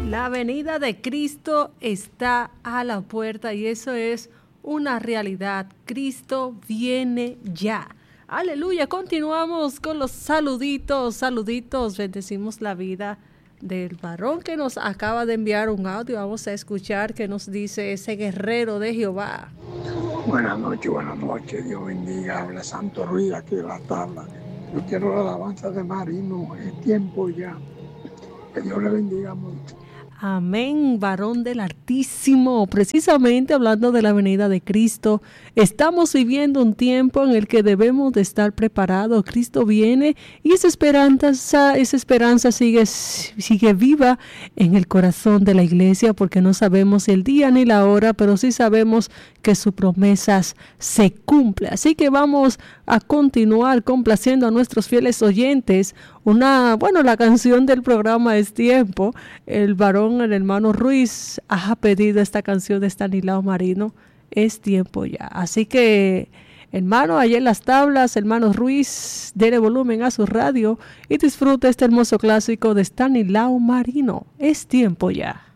La venida de Cristo está a la puerta y eso es una realidad. Cristo viene ya. Aleluya. Continuamos con los saluditos. Saluditos. Bendecimos la vida del varón que nos acaba de enviar un audio. Vamos a escuchar qué nos dice ese guerrero de Jehová. Buenas noches. Dios bendiga. Habla Santo Ruiz aquí de la tabla. Yo quiero la alabanza de Marino. Es tiempo ya. Que Dios le bendiga mucho. Amén, varón del Altísimo. Precisamente hablando de la venida de Cristo, estamos viviendo un tiempo en el que debemos de estar preparados. Cristo viene y esa esperanza sigue viva en el corazón de la iglesia, porque no sabemos el día ni la hora, pero sí sabemos que sus promesas se cumplen. Así que vamos a continuar complaciendo a nuestros fieles oyentes. La canción del programa es Tiempo. El hermano Ruiz ha pedido esta canción de Estanislao Marino, Es Tiempo Ya. Así que, hermano, allá en las tablas, hermano Ruiz, dele volumen a su radio y disfrute este hermoso clásico de Estanislao Marino, Es Tiempo Ya.